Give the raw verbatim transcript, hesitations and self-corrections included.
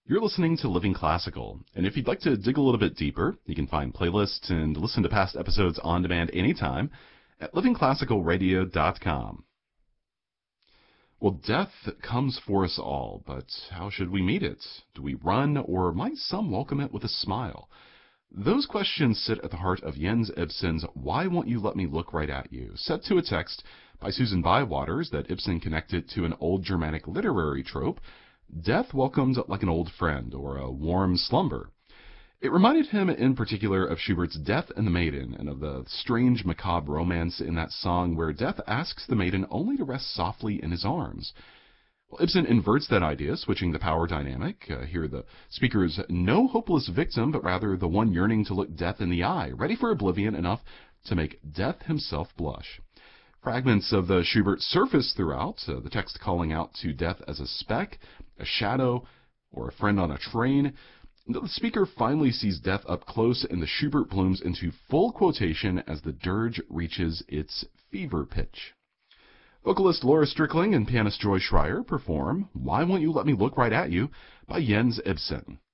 You're listening to Living Classical, and if you'd like to dig a little bit deeper, you can find playlists and listen to past episodes on demand anytime at living classical radio dot com. Well, death comes for us all, but how should we meet it? Do we run, or might some welcome it with a smile? Those questions sit at the heart of Jens Ibsen's Why Won't You Let Me Look Right at You, set to a text by Susan Bywaters that Ibsen connected to an old Germanic literary trope, death welcomed like an old friend or a warm slumber. It reminded him in particular of Schubert's Death and the Maiden and of the strange macabre romance in that song where death asks the maiden only to rest softly in his arms. Well, Ibsen inverts that idea, switching the power dynamic. Uh, here the speaker is no hopeless victim, but rather the one yearning to look death in the eye, ready for oblivion enough to make death himself blush. Fragments of the Schubert surface throughout, uh, the text calling out to death as a speck, a shadow, or a friend on a train. The speaker finally sees death up close, and the Schubert blooms into full quotation as the dirge reaches its fever pitch. Vocalist Laura Strickling and pianist Joy Schreier perform Why Won't You Let Me Look Right at You by Jens Ibsen.